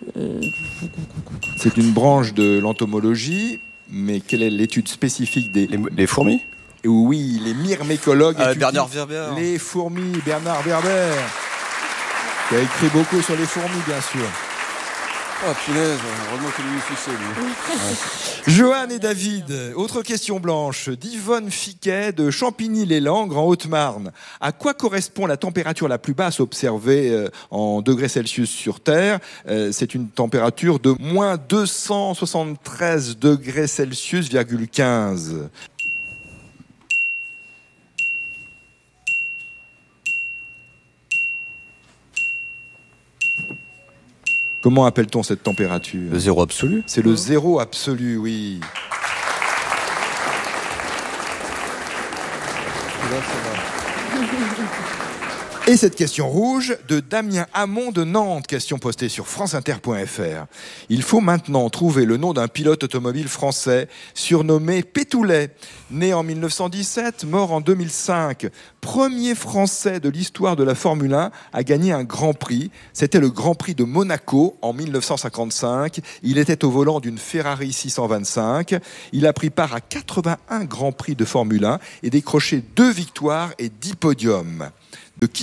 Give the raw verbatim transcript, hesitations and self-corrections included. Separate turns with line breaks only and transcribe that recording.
C'est une branche de l'entomologie, mais quelle est l'étude spécifique des...
Les, les fourmis ?
Oui, les myrmécologues
euh,
étudient
Bernard Werber.
Les fourmis, Bernard Werber, qui a écrit beaucoup sur les fourmis, bien sûr.
Oh punaise, heureusement qu'il lui succès, lui.
Ouais. Johan et David, autre question blanche, d'Yvonne Fiquet de Champigny-les-Langres en Haute-Marne. À quoi correspond la température la plus basse observée en degrés Celsius sur Terre ? C'est une température de moins deux cent soixante-treize degrés Celsius, virgule quinze. Comment appelle-t-on cette température ?
Le zéro absolu ?
C'est le zéro absolu, oui. Et cette question rouge de Damien Hamon de Nantes, question postée sur franceinter point f r. Il faut maintenant trouver le nom d'un pilote automobile français surnommé Pétoulet, né en mille neuf cent dix-sept, mort en deux mille cinq. Premier français de l'histoire de la Formule un à gagner un Grand Prix. C'était le Grand Prix de Monaco en mille neuf cent cinquante-cinq. Il était au volant d'une Ferrari six cent vingt-cinq. Il a pris part à quatre-vingt-un Grands Prix de Formule un et décroché deux victoires et dix podiums. De qui s'agit-il ?